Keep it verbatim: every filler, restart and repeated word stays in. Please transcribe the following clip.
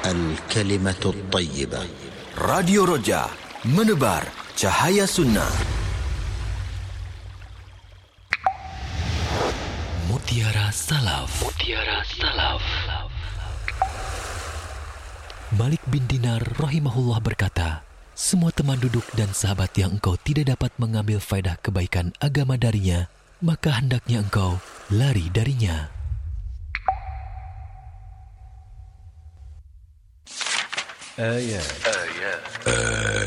الكلمة الطيبة. Radio Roja, menebar cahaya sunnah. Mutiara Salaf. Mutiara Salaf. Malik bin Dinar rahimahullah berkata, semua teman duduk dan sahabat yang engkau tidak dapat mengambil faedah kebaikan agama darinya, maka hendaknya engkau lari darinya. Ayat. Ayat.